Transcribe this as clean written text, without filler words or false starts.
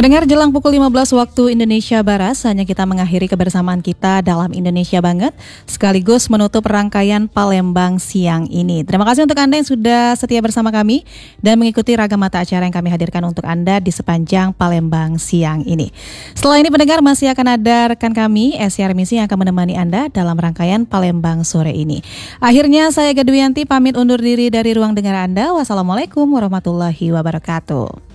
Pendengar, jelang pukul 15 waktu Indonesia Barat, saatnya kita mengakhiri kebersamaan kita dalam Indonesia Banget, sekaligus menutup rangkaian Palembang siang ini. Terima kasih untuk Anda yang sudah setia bersama kami dan mengikuti ragam mata acara yang kami hadirkan untuk Anda di sepanjang Palembang siang ini. Setelah ini pendengar, masih akan ada rekan kami, Esya Remisi, yang akan menemani Anda dalam rangkaian Palembang sore ini. Akhirnya saya Gadwianti pamit undur diri dari ruang dengar Anda. Wassalamualaikum warahmatullahi wabarakatuh.